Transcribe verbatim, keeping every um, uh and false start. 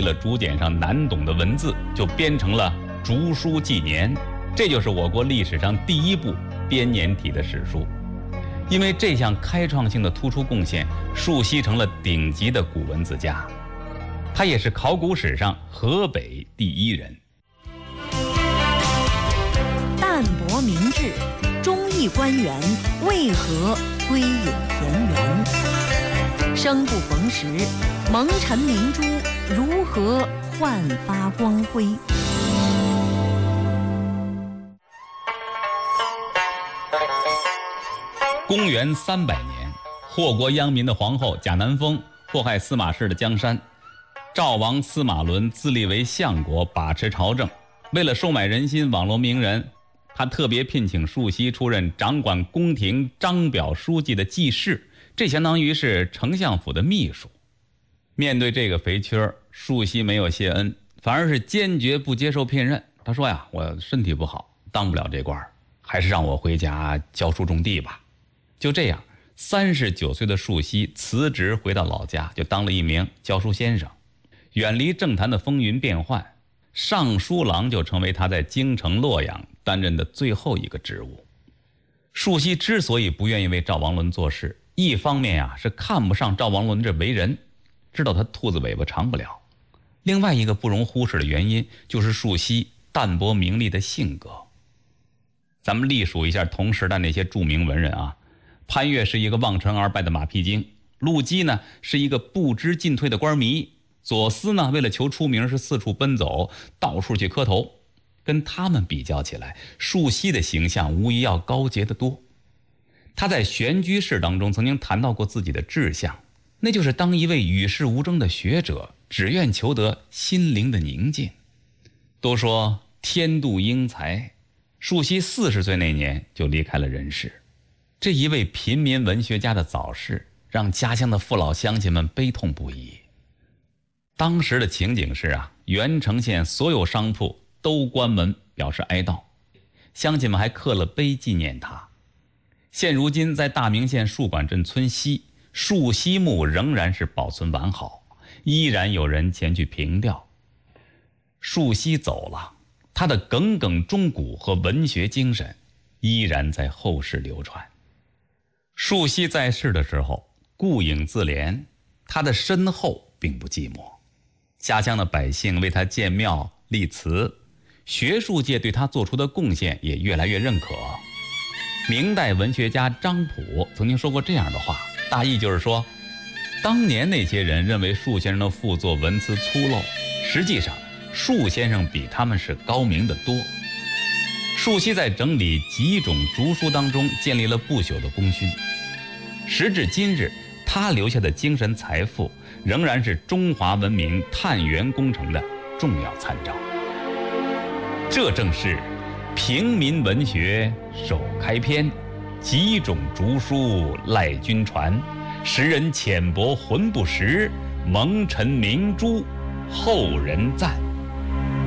了竹简上难懂的文字，就编成了《竹书纪年》，这就是我国历史上第一部编年体的史书。因为这项开创性的突出贡献，树溪成了顶级的古文字家，他也是考古史上河北第一人。 淡泊明志，忠义官员，为何归隐田园？生不逢时，蒙尘明珠，如何焕发光辉？ 公元三百年，祸国殃民的皇后贾南风祸害司马氏的江山，赵王司马伦自立为相国，把持朝政。为了收买人心，网罗名人，他特别聘请树溪出任掌管宫廷章表书记的记事，这相当于是丞相府的秘书。面对这个肥缺，树溪没有谢恩，反而是坚决不接受聘任。他说呀，我身体不好，当不了这官，还是让我回家教书种地吧。就这样，三十九岁的树溪辞职回到老家，就当了一名教书先生，远离政坛的风云变幻。尚书郎就成为他在京城洛阳担任的最后一个职务。树溪之所以不愿意为赵王伦做事，一方面啊是看不上赵王伦这为人，知道他兔子尾巴长不了；另外一个不容忽视的原因，就是树溪淡泊名利的性格。咱们隶属一下同时代那些著名文人啊，潘岳是一个望尘而败的马屁精，陆机呢是一个不知进退的官迷，左思呢为了求出名是四处奔走，到处去磕头。跟他们比较起来，树溪的形象无疑要高洁得多。他在玄居士当中曾经谈到过自己的志向，那就是当一位与世无争的学者，只愿求得心灵的宁静。都说天妒英才，树溪四十岁那年就离开了人世。这一位平民文学家的早逝，让家乡的父老乡亲们悲痛不已。当时的情景是啊，元城县所有商铺都关门表示哀悼，乡亲们还刻了碑纪念他。现如今在大名县树管镇村西，树溪墓仍然是保存完好，依然有人前去凭吊。树溪走了，他的耿耿忠骨和文学精神依然在后世流传。树溪在世的时候顾影自怜，他的身后并不寂寞，家乡的百姓为他建庙立祠，学术界对他做出的贡献也越来越认可。明代文学家张溥曾经说过这样的话，大意就是说，当年那些人认为树先生的赋作文辞粗陋，实际上树先生比他们是高明得多。树溪在整理几种竹书当中建立了不朽的功勋，时至今日，他留下的精神财富仍然是中华文明探源工程的重要参照。这正是平民文学首开篇，几种竹书赖君传，时人浅薄浑不识，蒙尘明珠后人赞。